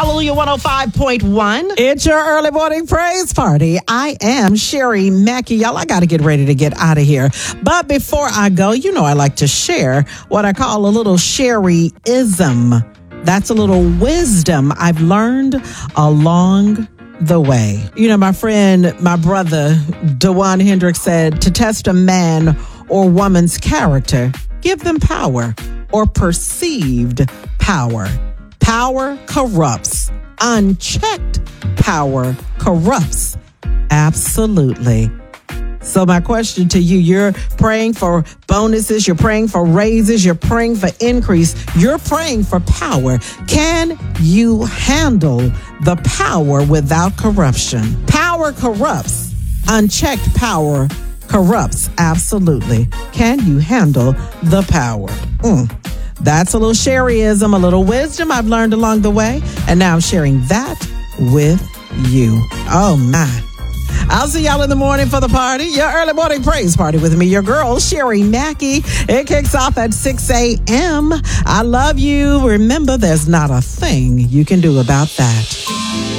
Hallelujah 105.1. It's your early morning praise party. I am Sherry Mackey. Y'all, I got to get ready to get out of here. But before I go, you know I like to share what I call a little Sherry-ism. That's a little wisdom I've learned along the way. You know, my friend, my brother, Dewan Hendricks said, to test a man or woman's character, give them power or perceived power. Power corrupts. Unchecked power corrupts. Absolutely. So my question to you, you're praying for bonuses, you're praying for raises, you're praying for increase, you're praying for power. Can you handle the power without corruption? Power corrupts. Unchecked power corrupts. Absolutely. Can you handle the power? That's a little Sherryism, a little wisdom I've learned along the way. And now I'm sharing that with you. Oh, my. I'll see y'all in the morning for the party. Your early morning praise party with me, your girl, Sherry Mackey. It kicks off at 6 a.m. I love you. Remember, there's not a thing you can do about that.